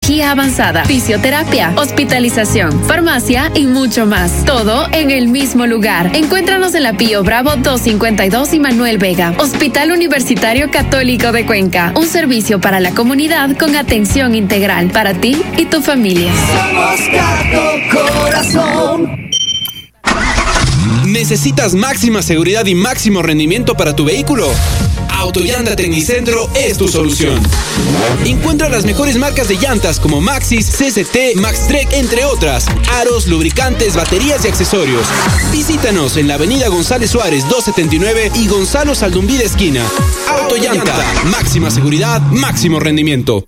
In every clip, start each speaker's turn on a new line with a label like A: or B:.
A: tecnología avanzada, fisioterapia, hospitalización, farmacia y mucho más. Todo en el mismo lugar. Encuéntranos en la Pío Bravo 252 y Manuel Vega. Hospital Universitario Católico de Cuenca. Un servicio para la comunidad con atención integral para ti y tu familia.
B: Somos Cato Corazón.
C: ¿Necesitas máxima seguridad y máximo rendimiento para tu vehículo? Autollanta Tecnicentro es tu solución. Encuentra las mejores marcas de llantas como Maxxis, CCT, Maxtrek, entre otras. Aros, lubricantes, baterías y accesorios. Visítanos en la avenida González Suárez 279 y Gonzalo Saldumbide esquina. Autollanta, máxima seguridad, máximo rendimiento.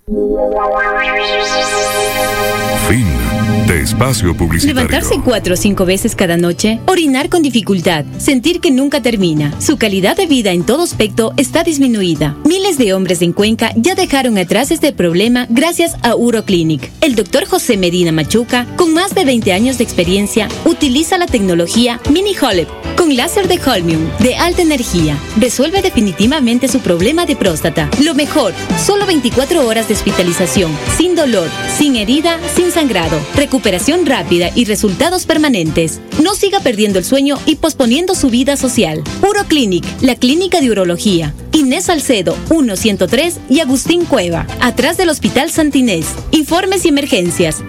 D: Fin de espacio publicitario.
E: Levantarse 4 o 5 veces cada noche, orinar con dificultad, sentir que nunca termina. Su calidad de vida en todo aspecto está disminuida. Miles de hombres en Cuenca ya dejaron atrás este problema gracias a Uroclinic. El doctor José Medina Machuca, con más de 20 años de experiencia, utiliza la tecnología Mini Holep con láser de Holmium de alta energía. Resuelve definitivamente su problema de próstata. Lo mejor, solo 24 horas de hospitalización, sin dolor, sin herida, sin sangrado, recuperación rápida y resultados permanentes. No siga perdiendo el sueño y posponiendo su vida social. Uroclinic, la clínica de urología. Inés Salcedo, 1-103 y Agustín Cueva, atrás del Hospital Santinés. Informes y emergencias,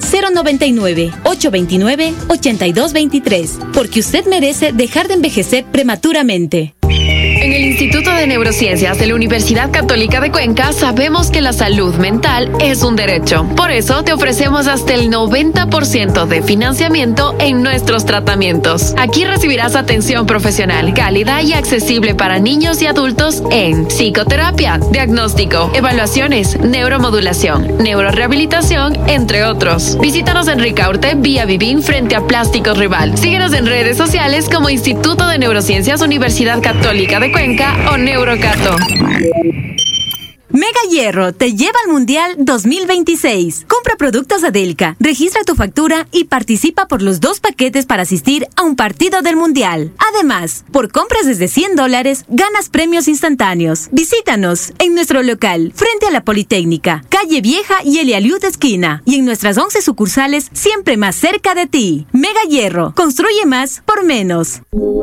E: 099-829-8223. Porque usted merece dejar de envejecer prematuramente.
A: En el Instituto de Neurociencias de la Universidad Católica de Cuenca sabemos que la salud mental es un derecho. Por eso te ofrecemos hasta el 90% de financiamiento en nuestros tratamientos. Aquí recibirás atención profesional, cálida y accesible para niños y adultos en psicoterapia, diagnóstico, evaluaciones, neuromodulación, neurorehabilitación, entre otros. Visítanos en Ricaurte, vía Vivín, frente a Plásticos Rival. Síguenos en redes sociales como Instituto de Neurociencias Universidad Católica de Cuenca o Neurocato.
E: Mega Hierro te lleva al Mundial 2026. Compra productos Adelca, registra tu factura y participa por los 2 paquetes para asistir a un partido del Mundial. Además, por compras desde $100, ganas premios instantáneos. Visítanos en nuestro local, frente a la Politécnica, Calle Vieja y Elialiud esquina. Y en nuestras 11 sucursales, siempre más cerca de ti. Mega Hierro, construye más por menos.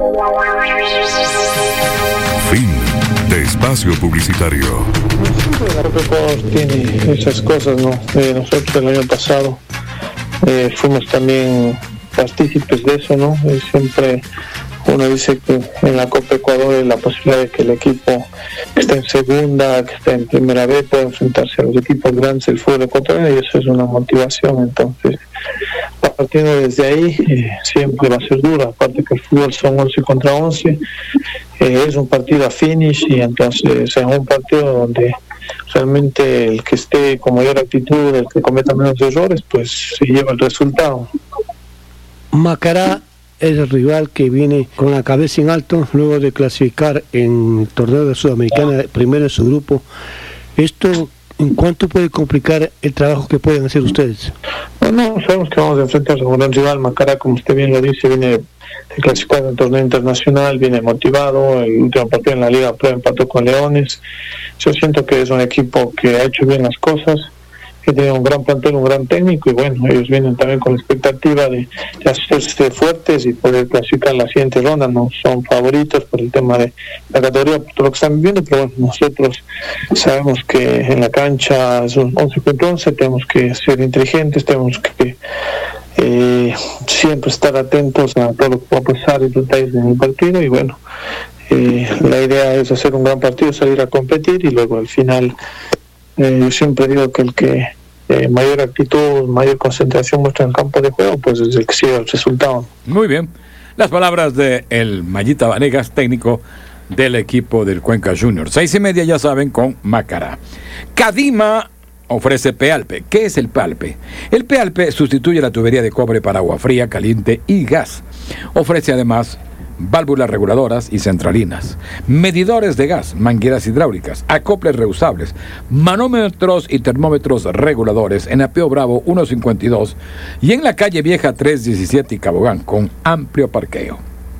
D: Fin de espacio publicitario.
F: Ecuador tiene esas cosas, ¿no? Nosotros el año pasado fuimos también partícipes de eso, ¿no? Y siempre uno dice que en la Copa Ecuador hay la posibilidad de que el equipo que está en segunda, que está en primera B, pueda enfrentarse a los equipos grandes del fútbol ecuatoriano, y eso es una motivación. Entonces, partiendo desde ahí, siempre va a ser duro, aparte que el fútbol son 11 contra 11, es un partido a finish, y entonces es un partido donde realmente el que esté con mayor actitud, el que cometa menos errores, pues se lleva el resultado.
G: Macará es el rival que viene con la cabeza en alto luego de clasificar en el torneo de Sudamericana primero en su grupo. ¿Esto en cuánto puede complicar el trabajo que pueden hacer ustedes?
F: No, sabemos que vamos a enfrentarnos a un gran rival. Macará, como usted bien lo dice, viene de clasificar en el torneo internacional, viene motivado. El último partido en la Liga Pro empató con Leones. Yo siento que es un equipo que ha hecho bien las cosas, que tiene un gran plantel, un gran técnico, y bueno, ellos vienen también con la expectativa de hacerse fuertes y poder clasificar la siguiente ronda. No son favoritos por el tema de la categoría, por todo lo que están viviendo, pero bueno, nosotros sabemos que en la cancha es un 11 contra 11, tenemos que ser inteligentes, tenemos que siempre estar atentos a todo lo que va a pasar y detalles en el partido, y bueno, la idea es hacer un gran partido, salir a competir, y luego al final yo siempre digo que el que mayor actitud, mayor concentración muestra en el campo de juego, pues es el que sigue el resultado.
H: Muy bien. Las palabras de el Mayita Vanegas, técnico del equipo del Cuenca Junior. 6:30, ya saben, con Macará. Cadima ofrece Pealpe. ¿Qué es el Pealpe? El Pealpe sustituye la tubería de cobre para agua fría, caliente y gas. Ofrece además válvulas reguladoras y centralinas, medidores de gas, mangueras hidráulicas, acoples reusables, manómetros y termómetros reguladores en Apeo Bravo 152 y en la calle Vieja 317 y Cabogán, con amplio parqueo.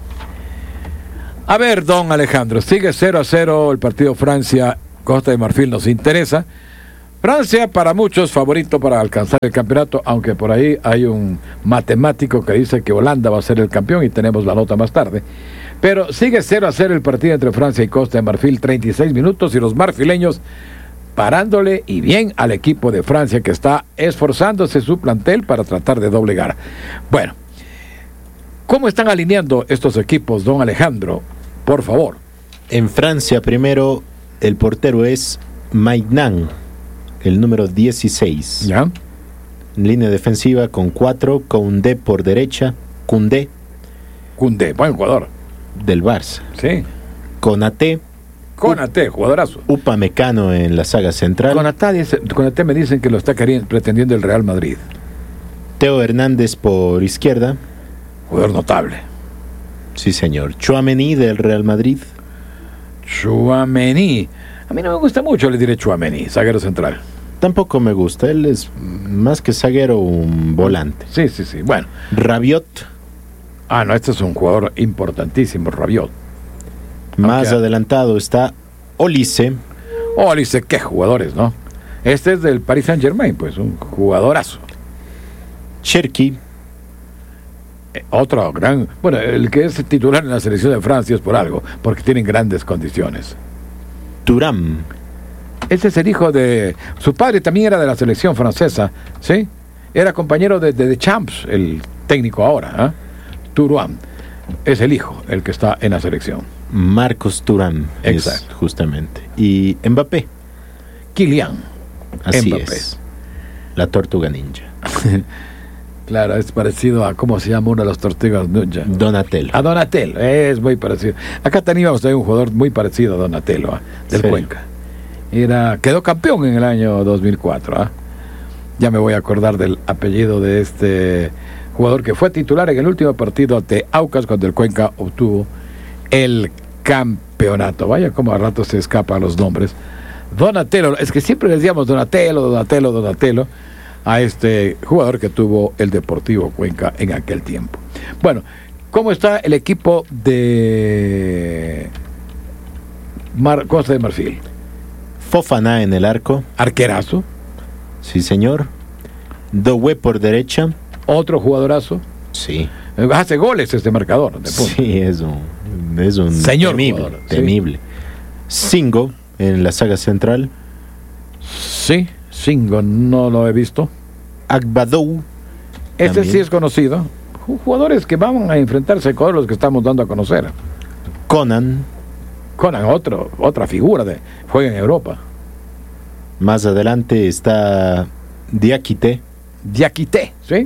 H: A ver, don Alejandro, sigue 0-0 el partido Francia-Costa de Marfil, nos interesa, Francia para muchos favorito para alcanzar el campeonato, aunque por ahí hay un matemático que dice que Holanda va a ser el campeón y tenemos la nota más tarde. Pero sigue 0-0 el partido entre Francia y Costa de Marfil, 36 minutos y los marfileños parándole y bien al equipo de Francia que está esforzándose su plantel para tratar de doblegar. Bueno, ¿cómo están alineando estos equipos, don Alejandro? Por favor.
I: En Francia primero el portero es Maignan, el número 16.
H: ¿Ya?
I: Línea defensiva con 4, Koundé por derecha, Koundé,
H: buen jugador.
I: del Barça.
H: Sí.
I: Konaté,
H: jugadorazo.
I: Upamecano en la saga central.
H: Konaté me dicen que lo está pretendiendo el Real Madrid.
I: Teo Hernández por izquierda.
H: Jugador notable.
I: Sí, señor. Tchouaméni del Real Madrid.
H: Tchouaméni. A mí no me gusta mucho, le diré Tchouaméni, zaguero central.
I: Tampoco me gusta. Él es más que zaguero, un volante.
H: Sí. Bueno.
I: Rabiot.
H: No, este es un jugador importantísimo, Rabiot.
I: Más adelantado está Olise.
H: Olise, qué jugadores, ¿no? Este es del Paris Saint-Germain, pues, un jugadorazo.
I: Cherki.
H: Otro gran... Bueno, el que es titular en la selección de Francia es por algo, porque tienen grandes condiciones.
I: Thuram.
H: Ese es el hijo de... Su padre también era de la selección francesa, ¿sí? Era compañero de Champs, el técnico ahora, Thuram. Es el hijo, el que está en la selección.
I: Marcos Thuram.
H: Exacto.
I: Justamente. Y Mbappé.
H: Kylian.
I: Así
H: Mbappé.
I: es. La tortuga ninja.
H: Claro, es parecido a cómo se llama una de las tortugas ninja.
I: Donatello.
H: A Donatello, es muy parecido. Acá teníamos un jugador muy parecido a Donatello, del Cuenca. Quedó campeón en el año 2004. Ya me voy a acordar del apellido de este jugador que fue titular en el último partido ante Aucas cuando el Cuenca obtuvo el campeonato. Vaya como a rato se escapan los nombres. Donatello, es que siempre decíamos Donatello a este jugador que tuvo el Deportivo Cuenca en aquel tiempo. Bueno, ¿cómo está el equipo de Costa de Marfil?
I: Fofana en el arco.
H: Arquerazo.
I: Sí, señor. Doué por derecha.
H: Otro jugadorazo.
I: Sí.
H: Hace goles este marcador.
I: Sí, es un
H: señor
I: temible.
H: Jugador,
I: temible. Sí. Singo en la saga central.
H: Sí, Singo no lo he visto.
I: Agbadou.
H: Este
I: también.
H: sí es conocido. Jugadores que van a enfrentarse con los que estamos dando a conocer.
I: Conan,
H: otra figura juega en Europa.
I: más adelante está Diakité,
H: ¿sí?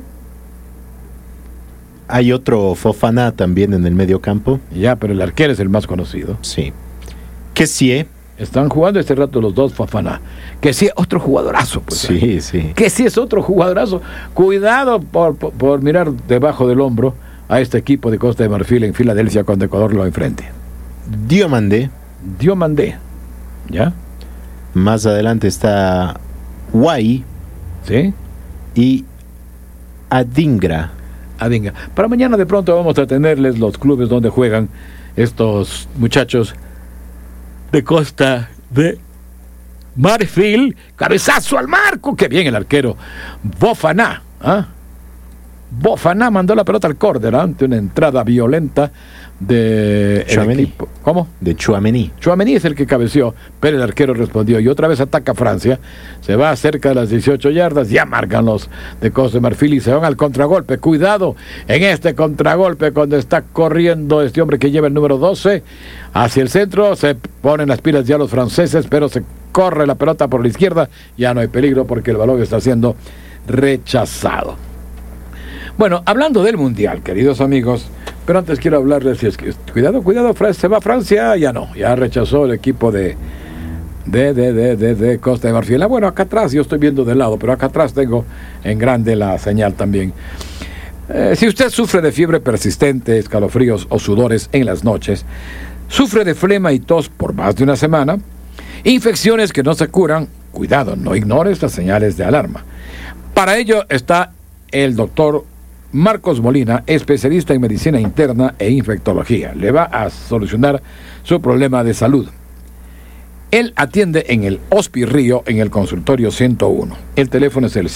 I: Hay otro Fofana también en el medio campo.
H: Ya, pero el arquero es el más conocido.
I: Sí. Kessie.
H: Están jugando este rato los dos Fofana. Kessie, otro jugadorazo, pues.
I: Sí.
H: Kessie es otro jugadorazo. Cuidado por mirar debajo del hombro a este equipo de Costa de Marfil en Filadelfia cuando Ecuador lo enfrente.
I: Diomandé.
H: ¿Ya?
I: Más adelante está Wai.
H: ¿Sí?
I: Y Adingra.
H: Para mañana de pronto vamos a tenerles los clubes donde juegan estos muchachos de Costa de Marfil. Cabezazo al marco. Qué bien el arquero Fofana. Fofana mandó la pelota al córner ante una entrada violenta de
I: Tchouaméni.
H: ¿Cómo?
I: De Tchouaméni.
H: Tchouaméni es el que cabeció, pero el arquero respondió y otra vez ataca Francia. Se va cerca de las 18 yardas, ya marcan los de Costa de Marfil y se van al contragolpe. Cuidado en este contragolpe cuando está corriendo este hombre que lleva el número 12 hacia el centro. Se ponen las pilas ya los franceses, pero se corre la pelota por la izquierda. Ya no hay peligro porque el balón está siendo rechazado. Bueno, hablando del Mundial, queridos amigos, pero antes quiero hablarles, si es que cuidado, se va a Francia, ya rechazó el equipo de Costa de Marfil. Bueno, acá atrás, yo estoy viendo de lado, pero acá atrás tengo en grande la señal también. Si usted sufre de fiebre persistente, escalofríos o sudores en las noches, sufre de flema y tos por más de una semana, infecciones que no se curan, cuidado, no ignore estas señales de alarma. Para ello está el doctor Marcos Molina, especialista en medicina interna e infectología. Le va a solucionar su problema de salud. Él atiende en el Hospi Río, en el consultorio 101. El teléfono es el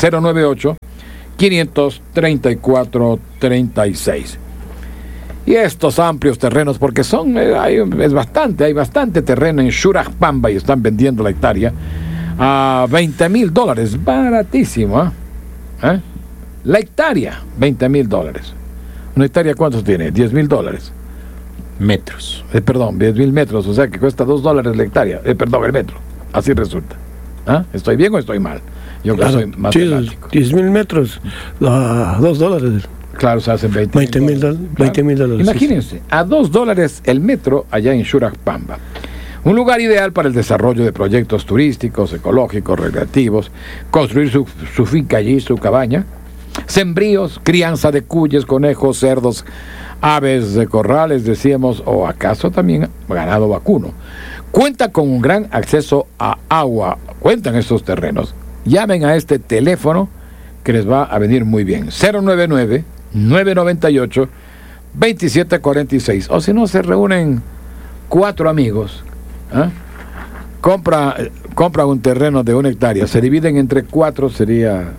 H: 098-534-36. Y estos amplios terrenos, porque hay bastante terreno en Shurajpamba y están vendiendo la hectárea a $20,000, baratísimo, ¿eh? La hectárea, $20,000. ¿Una hectárea cuántos tiene? $10,000.
I: Metros.
H: 10,000 metros, o sea que cuesta $2 la hectárea, el metro. Así resulta. ¿Ah? ¿Estoy bien o estoy mal? Yo que soy matemático.
G: 10,000 metros a $2.
H: Claro, se hacen
G: $20,000.
H: Imagínense, a $2 el metro allá en Shurajpamba. Un lugar ideal para el desarrollo de proyectos turísticos, ecológicos, recreativos, construir su finca allí, su cabaña, sembríos, crianza de cuyes, conejos, cerdos, aves de corrales, decíamos, o acaso también ganado vacuno. Cuenta con un gran acceso a agua, cuentan estos terrenos. Llamen a este teléfono que les va a venir muy bien, 099-998-2746, o si no, se reúnen 4 amigos, ¿eh? Compra un terreno de 1 hectárea, se dividen entre 4, sería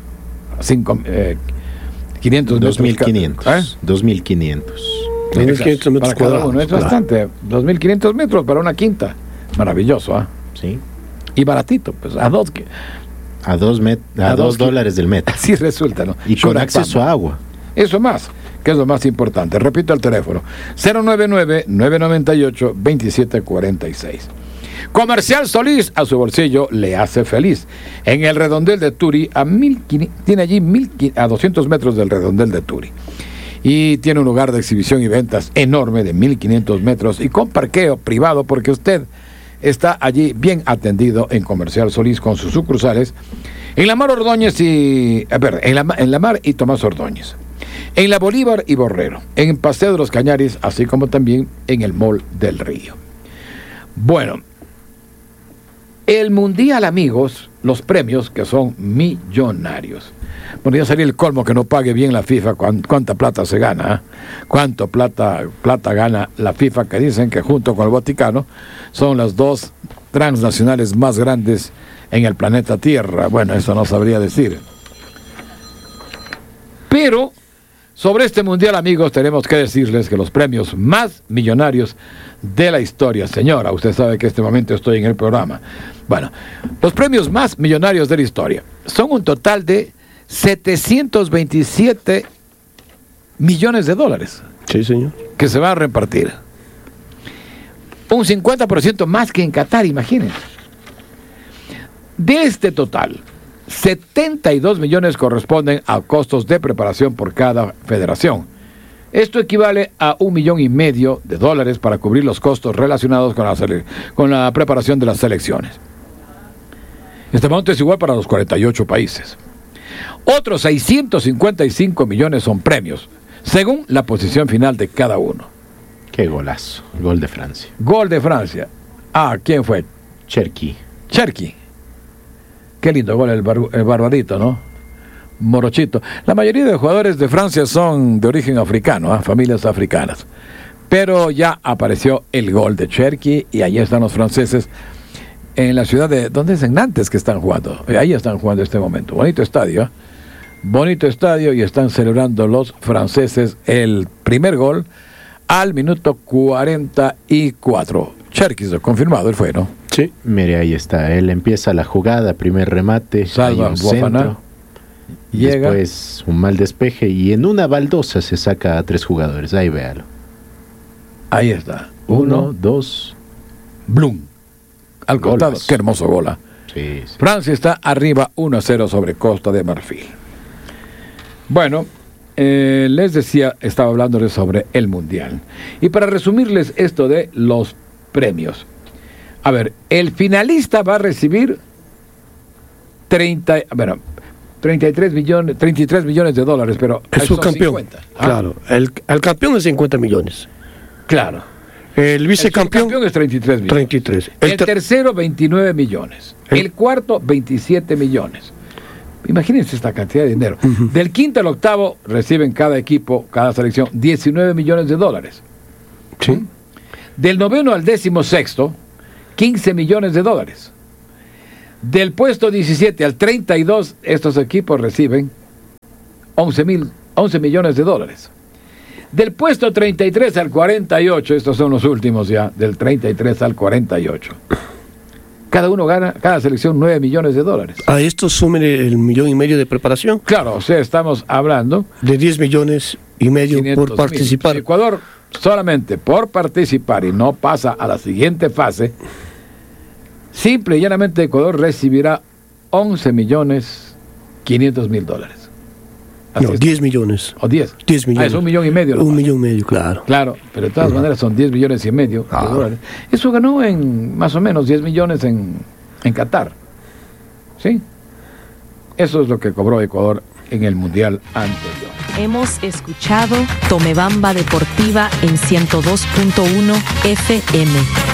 H: 500
I: 2,500. 2,500.
G: 2,500 metros cuadrados.
H: Es bastante. 2,500 metros para una quinta. Maravilloso, ¿ah?
I: Sí.
H: Y baratito, pues a $2
I: del metro.
H: Así resulta, ¿no?
I: Y con acceso a agua.
H: Eso más, que es lo más importante. Repito el teléfono: 099-998-2746. Comercial Solís, a su bolsillo le hace feliz. En el redondel de Turi, tiene allí a 200 metros del redondel de Turi. Y tiene un lugar de exhibición y ventas enorme de 1,500 metros y con parqueo privado, porque usted está allí bien atendido en Comercial Solís con sus sucursales en la Mar Ordóñez en la Mar y Tomás Ordóñez, en la Bolívar y Borrero, en Paseo de los Cañaris, así como también en el Mall del Río. Bueno, el Mundial, amigos, los premios que son millonarios. Bueno, ya sería el colmo que no pague bien la FIFA cuánta plata se gana, ¿eh? Cuánto plata gana la FIFA, que dicen que junto con el Vaticano son las 2 transnacionales más grandes en el planeta Tierra. Bueno, eso no sabría decir. Pero sobre este Mundial, amigos, tenemos que decirles que los premios más millonarios de la historia, señora, usted sabe que en este momento estoy en el programa. Bueno, los premios más millonarios de la historia son un total de $727 millones.
G: Sí, señor.
H: Que se van a repartir. Un 50% más que en Qatar, imagínense. De este total, 72 millones corresponden a costos de preparación por cada federación. Esto equivale a $1,5 millones para cubrir los costos relacionados con la preparación de las selecciones. Este monto es igual para los 48 países. Otros 655 millones son premios, según la posición final de cada uno.
I: Qué golazo, gol de Francia.
H: Gol de Francia. ¿Quién fue?
I: Cherki.
H: Qué lindo gol el barbadito, ¿no? Morochito. La mayoría de jugadores de Francia son de origen africano, familias africanas. Pero ya apareció el gol de Cherki y ahí están los franceses en la ciudad de... ¿Dónde es? En Nantes que están jugando. Ahí están jugando en este momento. Bonito estadio, ¿eh? Bonito estadio, y están celebrando los franceses el primer gol al minuto 44. Cherki, confirmado, él fue, ¿no?
I: Sí. Mire, ahí está. Él empieza la jugada, primer remate.
H: Salva
I: centro.
H: Llega.
I: Después un mal despeje y en una baldosa se saca a 3 jugadores. Ahí véalo.
H: Ahí está.
I: 1, 2.
H: Blum. Al costado. Qué hermoso gol.
I: Sí.
H: Francia está arriba 1-0 sobre Costa de Marfil. Bueno, les decía, estaba hablándoles sobre el Mundial. Y para resumirles esto de los premios. A ver, el finalista va a recibir 33 millones de dólares, pero
G: es su campeón. 50. Claro, el campeón es 50 millones.
H: Claro.
G: El vicecampeón
H: es 33 millones.
G: 33.
H: El tercero, 29 millones. El cuarto, 27 millones. Imagínense esta cantidad de dinero. Uh-huh. Del quinto al octavo reciben cada equipo, cada selección, 19 millones de dólares.
G: Sí.
H: Del noveno al 16º, 15 millones de dólares. Del puesto 17 al 32, estos equipos reciben 11 millones de dólares. Del puesto 33 al 48, estos son los últimos ya, del 33 al 48. Cada uno gana, cada selección, 9 millones de dólares.
G: A esto súmele el 1,5 millones de preparación.
H: Claro, o sea, estamos hablando
G: de 10,5 millones por participar.
H: Si Ecuador solamente por participar y no pasa a la siguiente fase, simple y llanamente Ecuador recibirá 11.500.000 dólares. Así
G: no, 10 millones.
H: ¿O 10?
G: 10 millones.
H: Es 1,5 millones.
G: 1,5 millones, claro.
H: Claro, pero de todas maneras son 10,5 millones de dólares. Eso ganó en más o menos 10 millones en Qatar. ¿Sí? Eso es lo que cobró Ecuador en el Mundial anterior.
J: Hemos escuchado Tomebamba Deportiva en 102.1 FM.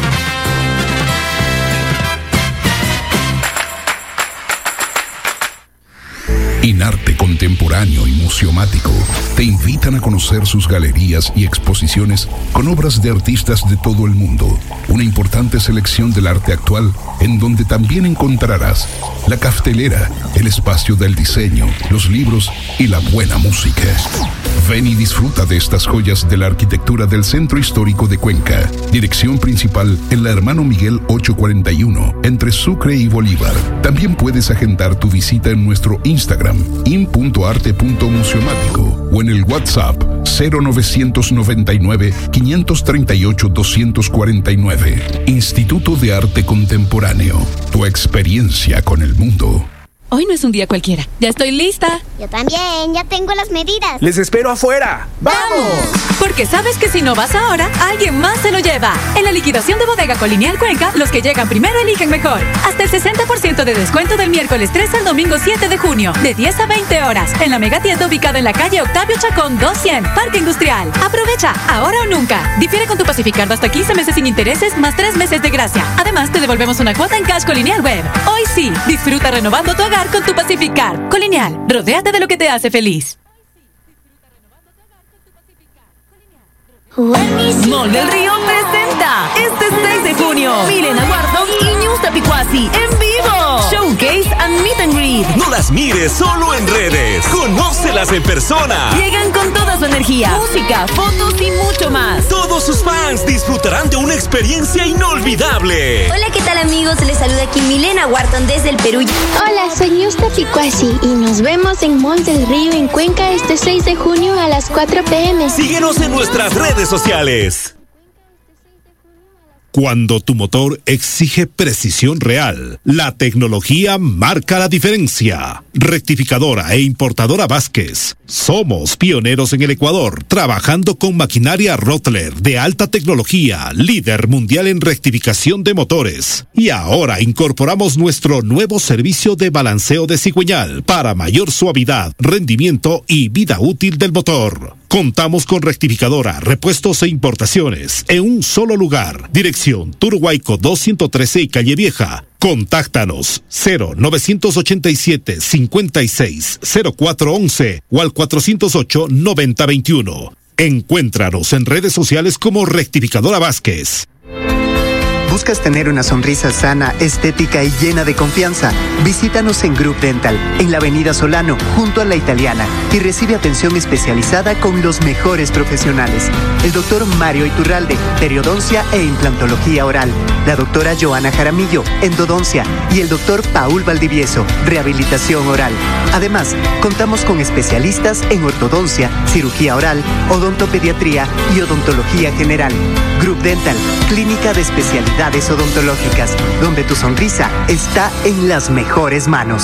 K: Inarte Contemporáneo y Museomático te invitan a conocer sus galerías y exposiciones con obras de artistas de todo el mundo. Una importante selección del arte actual en donde también encontrarás la caftelera, el espacio del diseño, los libros y la buena música. Ven y disfruta de estas joyas de la arquitectura del Centro Histórico de Cuenca. Dirección principal en la Hermano Miguel 841, entre Sucre y Bolívar. También puedes agendar tu visita en nuestro Instagram, in.arte.museomático, o en el WhatsApp 0939-538-249. Instituto de Arte Contemporáneo. Tu experiencia con el mundo.
L: Hoy no es un día cualquiera. Ya estoy lista.
M: Yo también, ya tengo las medidas.
N: Les espero afuera. ¡Vamos!
L: Porque sabes que si no vas ahora, alguien más se lo lleva. En la liquidación de Bodega Colonial Cuenca, los que llegan primero eligen mejor. Hasta el 60% de descuento del miércoles 3 al domingo 7 de junio, de 10 a 20 horas, en la megatienda ubicada en la calle Octavio Chacón 200, Parque Industrial. Aprovecha, ahora o nunca. Difiere con tu Pacificard hasta 15 meses sin intereses, más 3 meses de gracia. Además, te devolvemos una cuota en cash Colonial Web. Hoy sí, disfruta renovando tu hogar con tu Pacificard. Colonial, rodéate de lo que te hace feliz.
J: Mall del Río presenta este 6 de junio Milena Wharton y Ñusta Picuasi en vivo. Showcase and Meet and Greet.
O: No las mires solo en redes, conócelas en persona.
J: Llegan con toda su energía, música, fotos y mucho más.
O: Todos sus fans disfrutarán de una experiencia inolvidable.
P: Hola, ¿qué tal amigos? Les saluda aquí Milena Wharton desde el Perú.
Q: Hola, soy Ñusta Picuasi y nos vemos en Mall del Río en Cuenca este 6 de junio a las 4 p.m.
O: Síguenos en nuestras redes sociales. Cuando tu motor exige precisión real, la tecnología marca la diferencia. Rectificadora e importadora Vázquez. Somos pioneros en el Ecuador, trabajando con maquinaria Rottler de alta tecnología, líder mundial en rectificación de motores. Y ahora incorporamos nuestro nuevo servicio de balanceo de cigüeñal para mayor suavidad, rendimiento y vida útil del motor. Contamos con rectificadora, repuestos e importaciones en un solo lugar. Dirección Turhuayco 213 y Calle Vieja. Contáctanos 0987-560411 o al 408-9021. Encuéntranos en redes sociales como Rectificadora Vázquez.
R: ¿Buscas tener una sonrisa sana, estética y llena de confianza? Visítanos en Group Dental, en la Avenida Solano, junto a La Italiana, y recibe atención especializada con los mejores profesionales. El doctor Mario Iturralde, periodoncia e implantología oral. La doctora Joana Jaramillo, endodoncia. Y el doctor Paul Valdivieso, rehabilitación oral. Además, contamos con especialistas en ortodoncia, cirugía oral, odontopediatría y odontología general. Group Dental, clínica de especialidades odontológicas, donde tu sonrisa está en las mejores manos.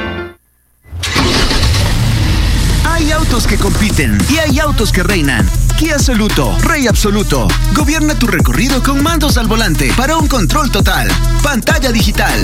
S: Hay autos que compiten y hay autos que reinan. Kia Soluto, rey absoluto. Gobierna tu recorrido con mandos al volante para un control total. Pantalla digital.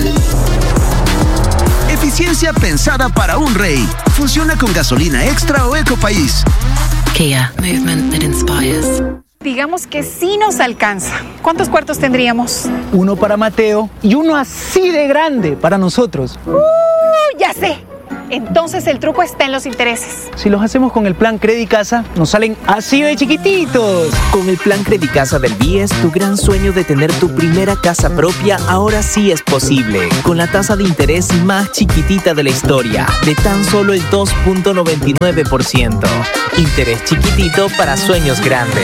S: Eficiencia pensada para un rey. Funciona con gasolina extra o Ecopaís.
J: Kia, movement that inspires.
T: Digamos que sí nos alcanza. ¿Cuántos cuartos tendríamos?
U: Uno para Mateo y uno así de grande para nosotros.
T: Ya sé. Entonces el truco está en los intereses.
N: Si los hacemos con el plan Credicasa, nos salen así de chiquititos.
U: Con el plan Credicasa del BIES, tu gran sueño de tener tu primera casa propia ahora sí es posible. Con la tasa de interés más chiquitita de la historia, de tan solo el 2.99%. Interés chiquitito para sueños grandes.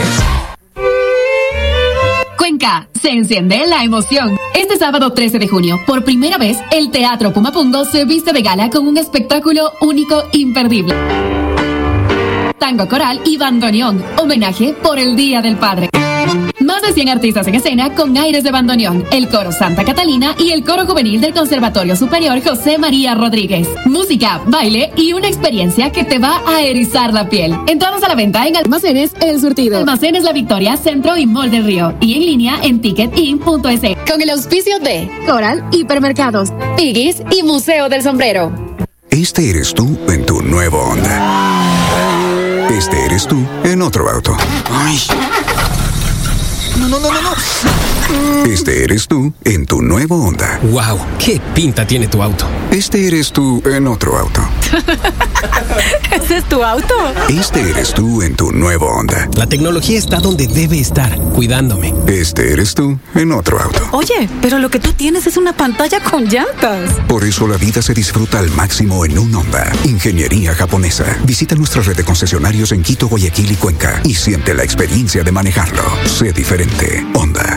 A: Cuenca, se enciende la emoción. Este sábado 13 de junio, por primera vez, el Teatro Pumapungo se viste de gala con un espectáculo único, imperdible. Tango coral y bandoneón, homenaje por el Día del Padre. Más de 100 artistas en escena con aires de bandoneón, el coro Santa Catalina y el coro juvenil del Conservatorio Superior José María Rodríguez. Música, baile y una experiencia que te va a erizar la piel. Entradas a la venta en Almacenes El Surtido, Almacenes La Victoria, Centro y Mall del Río, y en línea en ticketin.es. Con el auspicio de Coral Hipermercados, Piggies y Museo del Sombrero.
V: Este eres tú en tu nuevo Honda. Este eres tú en otro auto. Ay. No. Este eres tú en tu nuevo Honda.
W: ¡Wow! ¡Qué pinta tiene tu auto!
V: Este eres tú en otro auto.
L: ¿Ese es tu auto?
V: Este eres tú en tu nuevo Honda.
W: La tecnología está donde debe estar, cuidándome.
V: Este eres tú en otro auto.
L: Oye, pero lo que tú tienes es una pantalla con llantas.
V: Por eso la vida se disfruta al máximo en un Honda. Ingeniería japonesa. Visita nuestra red de concesionarios en Quito, Guayaquil y Cuenca y siente la experiencia de manejarlo. Sé diferente. Honda.